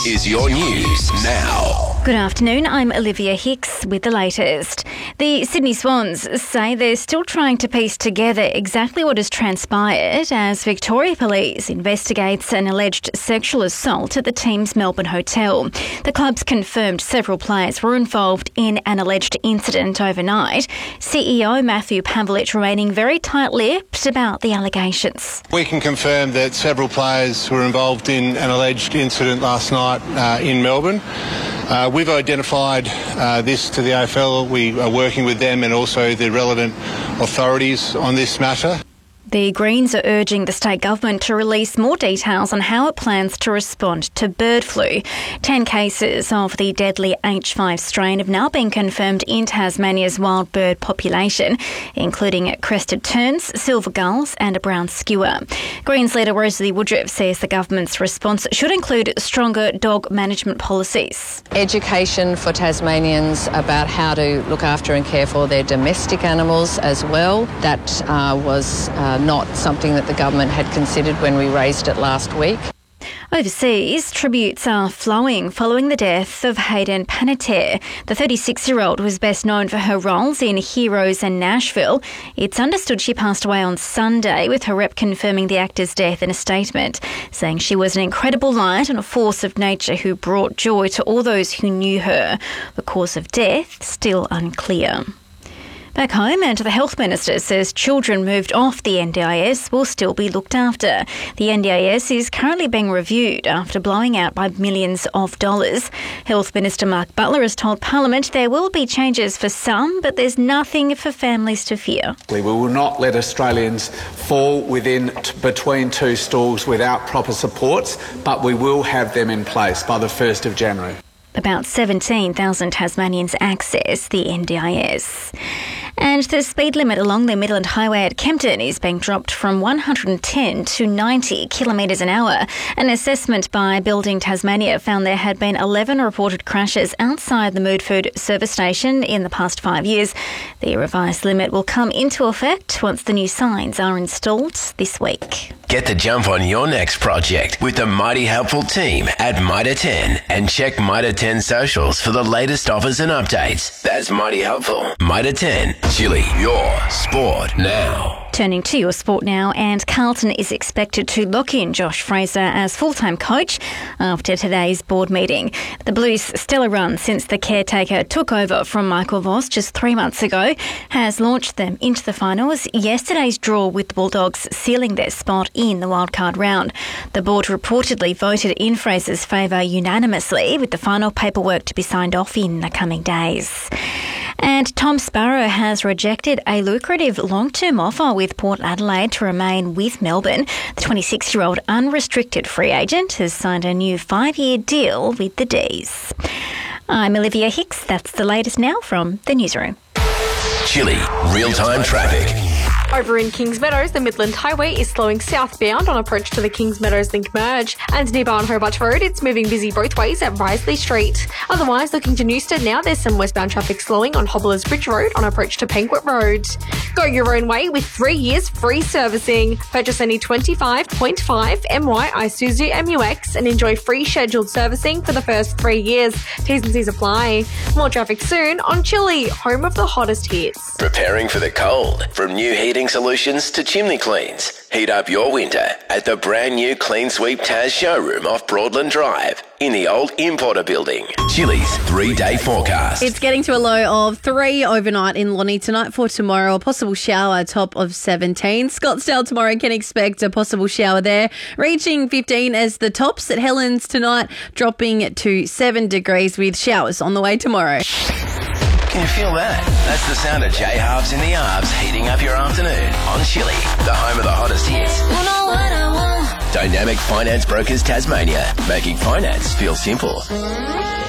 This is your news now. Good afternoon, I'm Olivia Hicks with the latest. The Sydney Swans say they're still trying to piece together exactly what has transpired as Victoria Police investigates an alleged sexual assault at the team's Melbourne hotel. The club's confirmed several players were involved in an alleged incident overnight. CEO Matthew Pavlich remaining very tight-lipped about the allegations. We can confirm that several players were involved in an alleged incident last night in Melbourne. We've identified this to the AFL. We are working with them and also the relevant authorities on this matter. The Greens are urging the state government to release more details on how it plans to respond to bird flu. 10 cases of the deadly H5 strain have now been confirmed in Tasmania's wild bird population, including crested terns, silver gulls and a brown skewer. Greens leader Rosalie Woodruff says the government's response should include stronger dog management policies. Education for Tasmanians about how to look after and care for their domestic animals as well. That was not something that the government had considered when we raised it last week. Overseas, tributes are flowing following the death of Hayden Panettiere. The 36-year-old was best known for her roles in Heroes and Nashville. It's understood she passed away on Sunday, with her rep confirming the actor's death in a statement, saying she was an incredible light and a force of nature who brought joy to all those who knew her. The cause of death still unclear. Back home, and the Health Minister says children moved off the NDIS will still be looked after. The NDIS is currently being reviewed after blowing out by millions of dollars. Health Minister Mark Butler has told Parliament there will be changes for some, but there's nothing for families to fear. We will not let Australians fall between two stools without proper supports, but we will have them in place by the 1st of January. About 17,000 Tasmanians access the NDIS. And the speed limit along the Midland Highway at Kempton is being dropped from 110 to 90 kilometres an hour. An assessment by Building Tasmania found there had been 11 reported crashes outside the Mood Food service station in the past 5 years. The revised limit will come into effect once the new signs are installed this week. Get the jump on your next project with the mighty helpful team at Mitre 10 and check Mitre 10 socials for the latest offers and updates. That's mighty helpful. Mitre 10, Chili, your sport now. Turning to your sport now, and Carlton is expected to lock in Josh Fraser as full-time coach after today's board meeting. The Blues' stellar run since the caretaker took over from Michael Voss just 3 months ago has launched them into the finals. Yesterday's draw with the Bulldogs sealing their spot in the wildcard round. The board reportedly voted in Fraser's favour unanimously, with the final paperwork to be signed off in the coming days. And Tom Sparrow has rejected a lucrative long-term offer with Port Adelaide to remain with Melbourne. The 26-year-old unrestricted free agent has signed a new 5-year deal with the D's. I'm Olivia Hicks. That's the latest now from the newsroom. Chili, real-time traffic. Over in Kings Meadows, the Midland Highway is slowing southbound on approach to the Kings Meadows Link merge, and near Barn Hobart Road, it's moving busy both ways at Risley Street. Otherwise, looking to Newstead now, there's some westbound traffic slowing on Hobblers Bridge Road on approach to Penguet Road. Go your own way with 3 years free servicing. Purchase any 25.5 MY Isuzu MUX and enjoy free scheduled servicing for the first 3 years. T's and C's apply. More traffic soon on Chili, home of the hottest hits. Preparing for the cold. From new heating solutions to chimney cleans. Heat up your winter at the brand new Clean Sweep Taz showroom off Broadland Drive in the old Importer building. Chili's 3-day forecast. It's getting to a low of 3 overnight in Lonnie tonight. For tomorrow, a possible shower, top of 17. Scottsdale tomorrow can expect a possible shower there, reaching 15 as the tops. At Helens tonight, dropping to 7 degrees with showers on the way tomorrow. Can you feel that? That's the sound of J-Halves in the Arbs heating up your afternoon on Chili, the home of the hottest hits. Dynamic Finance Brokers Tasmania, making finance feel simple.